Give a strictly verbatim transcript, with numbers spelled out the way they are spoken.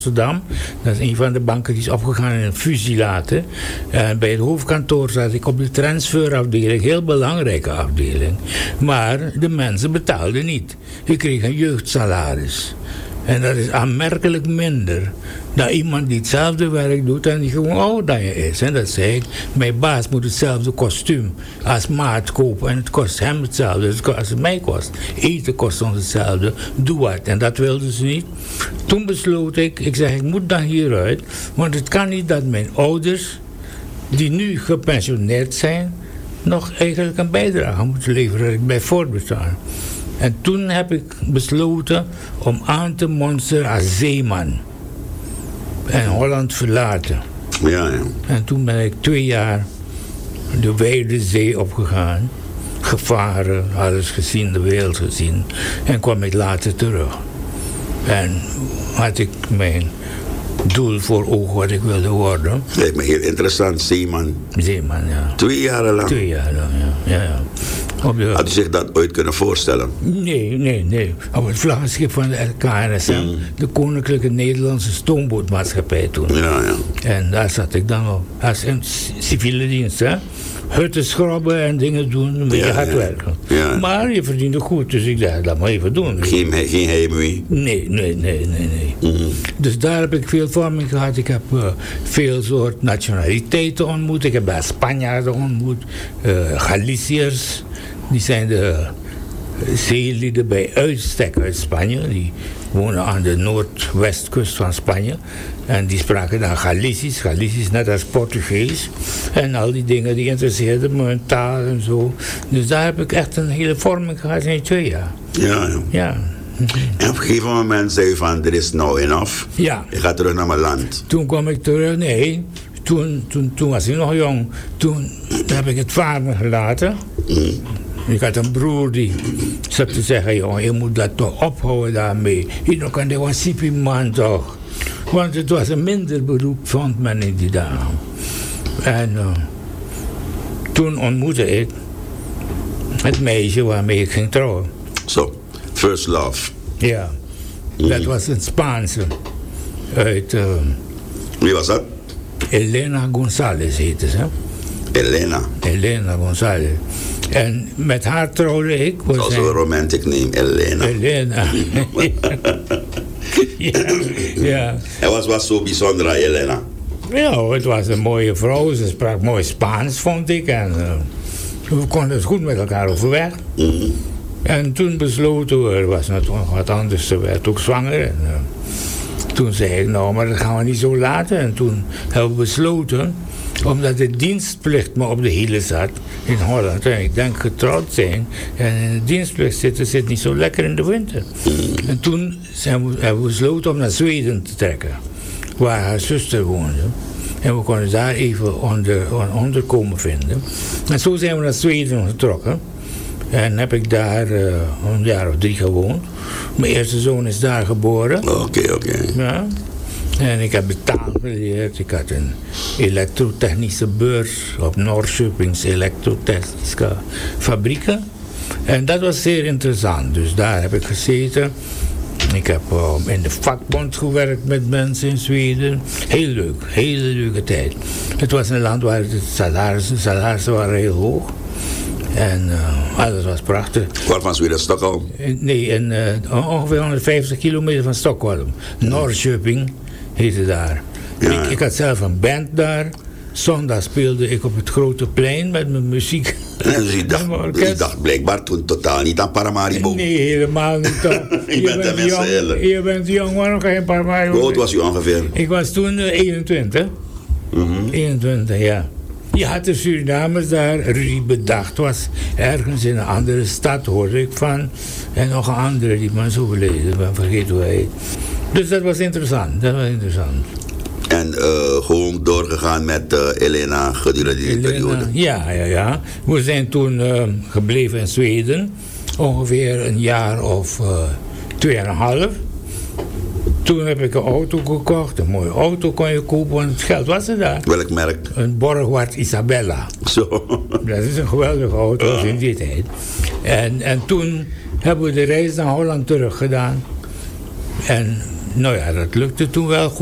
Amsterdam. Dat is een van de banken die is opgegaan in een fusie later. En bij het hoofdkantoor zat ik op de transferafdeling, heel belangrijke afdeling. Maar de mensen betaalden niet. Je kreeg een jeugdsalaris. En dat is aanmerkelijk minder dan iemand die hetzelfde werk doet en die gewoon ouder dan je is. En dat zei ik, mijn baas moet hetzelfde kostuum als maat kopen en het kost hem hetzelfde dus als het mij kost. Eten kost ons hetzelfde, doe wat. En dat wilden ze niet. Toen besloot ik, ik zeg ik moet dan hieruit, want het kan niet dat mijn ouders, die nu gepensioneerd zijn, nog eigenlijk een bijdrage moeten leveren dat ik bij voortbestaan. En toen heb ik besloten om aan te monsteren als zeeman. En Holland verlaten. Ja, ja. En toen ben ik twee jaar de wijde zee opgegaan. Gevaren, alles gezien, de wereld gezien. En kwam ik later terug. En had ik mijn doel voor ogen wat ik wilde worden. Lijkt me heel interessant, zeeman. Zeeman, ja. Twee jaar lang? Twee jaar lang, ja. ja, ja. Op de... Had u zich dat ooit kunnen voorstellen? Nee, nee, nee. Op het vlaggenschip van de K N S M, mm. de Koninklijke Nederlandse Stoombootmaatschappij toen. Ja, ja. En daar zat ik dan op. Als in civiele dienst, hè. Hutten schrobben en dingen doen, een beetje ja, hard ja. werken. Ja. Maar je verdiende goed, dus ik dacht, dat moet even doen. Geen, geen heimwee? Nee, nee, nee, nee. nee. Mm-hmm. Dus daar heb ik veel vorming gehad. Ik heb uh, veel soort nationaliteiten ontmoet. Ik heb daar Spanjaarden ontmoet, uh, Galiciërs. Die zijn de zeelieden bij uitstek uit Spanje. Die wonen aan de noordwestkust van Spanje. En die spraken dan Galicisch. Galicisch net als Portugees. En al die dingen die interesseerden me, hun taal en zo. Dus daar heb ik echt een hele vorming gehad in twee jaar. Ja, ja. ja. En op een gegeven moment zei je van, er is nou enough. Ja. Ik ga terug naar mijn land. Toen kwam ik terug, nee. Toen, toen, toen was ik nog jong. Toen heb ik het varen gelaten. Mm. Ik had een broer die zat te zeggen, jongen, je moet dat toch ophouden daarmee. Je kan de wasipi man toch. Want het was een minder beroep, vond men in die dagen. En uh, toen ontmoette ik het meisje waarmee ik ging trouwen. Zo, so, first love. Ja, mm. dat was een Spaanse. Uit... Uh, Wie was dat? Elena González heette ze. Elena? Elena González. En met haar trouwde ik. Dat was een romantic name, Elena. Elena. ja, ja. En wat was zo bijzonder aan Elena? Ja, het was een mooie vrouw. Ze sprak mooi Spaans, vond ik. En uh, we konden het goed met elkaar overweg. Mm-hmm. En toen besloten we, er was nog wat anders, ze werd ook zwanger. En, uh, toen zei ik, nou, maar dat gaan we niet zo laten. En toen hebben we besloten, omdat de dienstplicht me op de hielen zat in Holland. En ik denk getrouwd zijn. En in de dienstplicht zitten zit niet zo lekker in de winter. En toen zijn we, hebben we besloten om naar Zweden te trekken. Waar haar zuster woonde. En we konden daar even onder, onderkomen vinden. En zo zijn we naar Zweden getrokken. En heb ik daar uh, een jaar of drie gewoond. Mijn eerste zoon is daar geboren. Oké, okay, oké. Okay. Ja. En ik heb de taal geleerd. Ik had een elektrotechnische beurs op Norrköpings elektrotechnische fabrieken. En dat was zeer interessant. Dus daar heb ik gezeten. Ik heb uh, in de vakbond gewerkt met mensen in Zweden. Heel leuk, hele leuke tijd. Het was een land waar de salarissen, salarissen waren heel hoog. En uh, alles was prachtig. Waar van Zweden, Stockholm? Nee, in, uh, ongeveer honderdvijftig kilometer van Stockholm. Norrköping heette daar. Ja. Ik, ik had zelf een band daar. Zondag speelde ik op het grote plein met mijn muziek. En dus je dacht, je dacht blijkbaar toen totaal niet aan Paramaribo? Nee, helemaal niet. je, je bent, bent jong, je bent jong, waarom geen Paramaribo? Hoe oud was u ongeveer? Ik was toen uh, eenentwintig. Mm-hmm. eenentwintig, ja. Je had de Surinamers daar, Rudy Bedacht was ergens in een andere stad, hoorde ik van. En nog een andere, die man is overleden, ik ben vergeten hoe hij heet. Dus dat was interessant, dat was interessant. En uh, gewoon doorgegaan met uh, Elena gedurende die Elena, periode? Ja, ja, ja. We zijn toen uh, gebleven in Zweden, ongeveer een jaar of uh, tweeënhalf. Toen heb ik een auto gekocht, een mooie auto kon je kopen, want het geld was er daar. Welk merk? Een Borgward Isabella. Zo. Dat is een geweldige auto uh. in die tijd. En, en toen hebben we de reis naar Holland terug gedaan. En nou ja, dat lukte toen wel goed.